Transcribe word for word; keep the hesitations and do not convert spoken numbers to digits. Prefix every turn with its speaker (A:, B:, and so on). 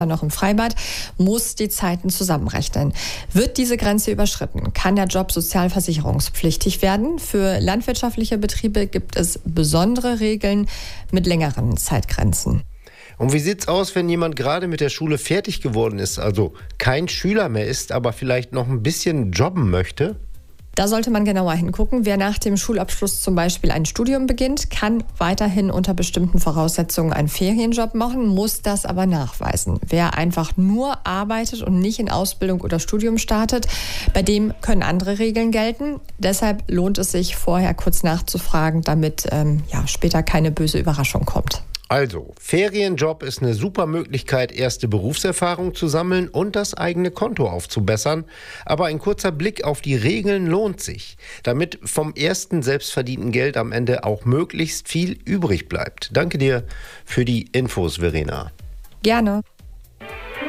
A: noch im Freibad, muss die Zeiten zusammenrechnen. Wird diese Grenze überschritten, kann der Job sozialversicherungspflichtig werden. Für landwirtschaftliche Betriebe gibt es besondere Regeln mit längeren Zeitgrenzen.
B: Und wie sieht's aus, wenn jemand gerade mit der Schule fertig geworden ist, also kein Schüler mehr ist, aber vielleicht noch ein bisschen jobben möchte?
A: Da sollte man genauer hingucken. Wer nach dem Schulabschluss zum Beispiel ein Studium beginnt, kann weiterhin unter bestimmten Voraussetzungen einen Ferienjob machen, muss das aber nachweisen. Wer einfach nur arbeitet und nicht in Ausbildung oder Studium startet, bei dem können andere Regeln gelten. Deshalb lohnt es sich, vorher kurz nachzufragen, damit ähm, ja, später keine böse Überraschung kommt.
B: Also, Ferienjob ist eine super Möglichkeit, erste Berufserfahrung zu sammeln und das eigene Konto aufzubessern. Aber ein kurzer Blick auf die Regeln lohnt sich, damit vom ersten selbstverdienten Geld am Ende auch möglichst viel übrig bleibt. Danke dir für die Infos, Verena.
A: Gerne.